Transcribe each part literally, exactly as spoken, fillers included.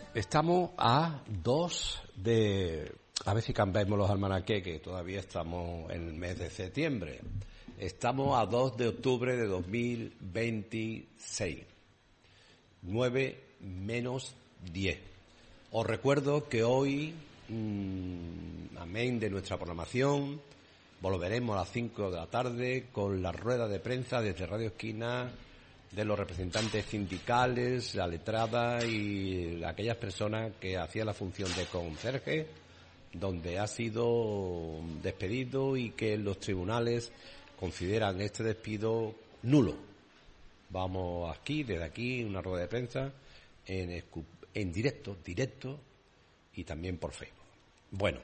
Estamos a dos de... A ver si cambiamos los almanaques, que todavía estamos en el mes de septiembre. Estamos a dos de octubre de dos mil veintiséis. nueve menos diez. Os recuerdo que hoy, mmm, amén de nuestra programación, volveremos a las cinco de la tarde con la rueda de prensa desde Radio Esquina de los representantes sindicales, la letrada y aquellas personas que hacían la función de conserje, donde ha sido despedido y que los tribunales consideran este despido nulo. Vamos aquí, desde aquí, una rueda de prensa en, en directo, directo y también por Facebook. Bueno,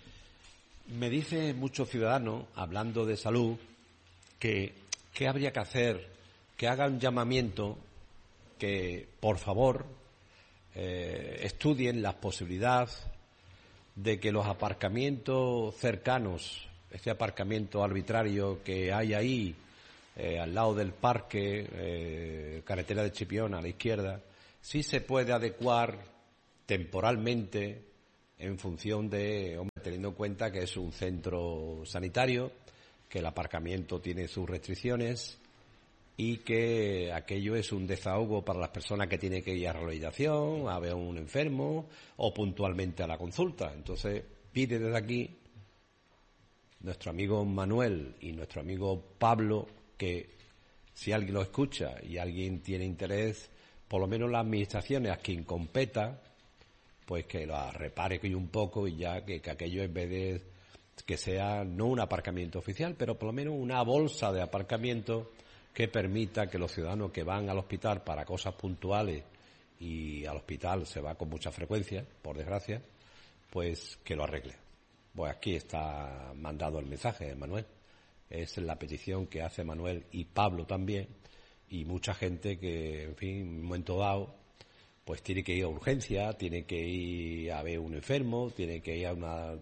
me dicen muchos ciudadanos, hablando de salud, que qué habría que hacer, que haga un llamamiento, que por favor eh, estudien las posibilidades de que los aparcamientos cercanos, ese aparcamiento arbitrario que hay ahí, eh, al lado del parque, eh, carretera de Chipiona a la izquierda, sí se puede adecuar temporalmente en función de, hombre, teniendo en cuenta que es un centro sanitario, que el aparcamiento tiene sus restricciones y que aquello es un desahogo para las personas que tienen que ir a rehabilitación, a ver a un enfermo o puntualmente a la consulta. Entonces pide desde aquí nuestro amigo Manuel y nuestro amigo Pablo que si alguien lo escucha y alguien tiene interés, por lo menos las administraciones a quien competa, pues que lo repare un poco y ya que, que aquello en vez de que sea no un aparcamiento oficial, pero por lo menos una bolsa de aparcamiento que permita que los ciudadanos que van al hospital para cosas puntuales, y al hospital se va con mucha frecuencia, por desgracia, pues que lo arregle. Pues aquí está mandado el mensaje, Manuel. Es la petición que hace Manuel y Pablo también, y mucha gente que, en fin, en un momento dado, pues tiene que ir a urgencia, tiene que ir a ver un enfermo, tiene que ir a una...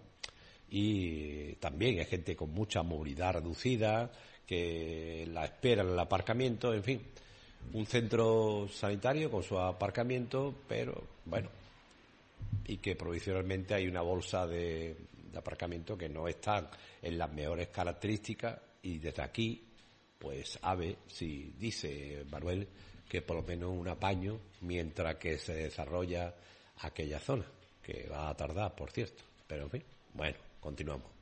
Y también hay gente con mucha movilidad reducida, que la espera en el aparcamiento, en fin, un centro sanitario con su aparcamiento, pero bueno, y que provisionalmente hay una bolsa de, de aparcamiento que no están en las mejores características, y desde aquí, pues a ver si dice Manuel que por lo menos un apaño mientras que se desarrolla aquella zona, que va a tardar, por cierto, pero en fin, bueno, continuamos.